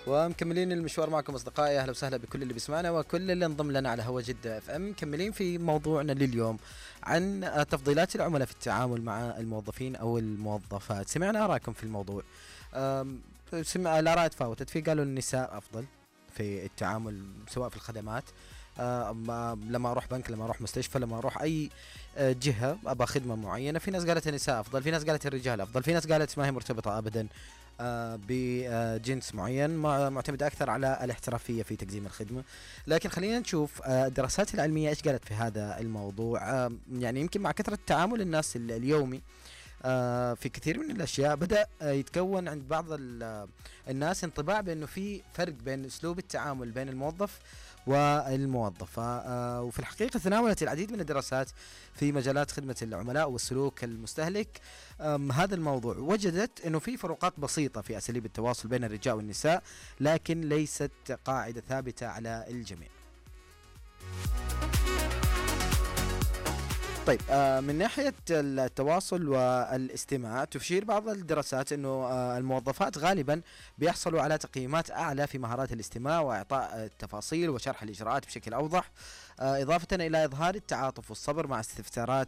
ومكملين المشوار معكم أصدقائي. أهلا وسهلا بكل اللي بيسمعنا وكل اللي انضم لنا على هوا جدة اف ام. مكملين في موضوعنا لليوم عن تفضيلات العملاء في التعامل مع الموظفين أو الموظفات. سمعنا آراءكم في الموضوع. الآراء تفاوتت، في قالوا النساء أفضل في التعامل سواء في الخدمات، لما اروح بنك، لما اروح مستشفى، لما اروح اي جهه ابى خدمه معينه. في ناس قالت النساء افضل، في ناس قالت الرجال افضل، في ناس قالت ما هي مرتبطه ابدا بجنس معين، معتمده اكثر على الاحترافيه في تقديم الخدمه. لكن خلينا نشوف الدراسات العلميه ايش قالت في هذا الموضوع. يعني يمكن مع كثره تعامل الناس اليومي في كثير من الأشياء بدأ يتكون عند بعض الناس انطباع بأنه في فرق بين أسلوب التعامل بين الموظف والموظفة. وفي الحقيقة تناولت العديد من الدراسات في مجالات خدمة العملاء والسلوك المستهلك هذا الموضوع. وجدت أنه في فروقات بسيطة في أساليب التواصل بين الرجال والنساء، لكن ليست قاعدة ثابتة على الجميع. طيب، من ناحية التواصل والاستماع، تشير بعض الدراسات أنه الموظفات غالبا بيحصلوا على تقييمات أعلى في مهارات الاستماع وإعطاء التفاصيل وشرح الإجراءات بشكل أوضح، إضافة إلى إظهار التعاطف والصبر مع استفسارات